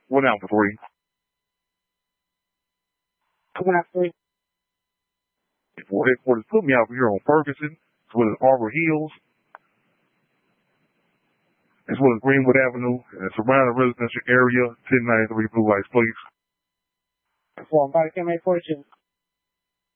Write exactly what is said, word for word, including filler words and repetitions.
One out for three. One out for three. For headquarters, put me out here on Ferguson, as well as Arbor Hills, as well as Greenwood Avenue, and surrounding residential area, ten ninety-three Blue Lights, please. Four, body cam eight forty-two.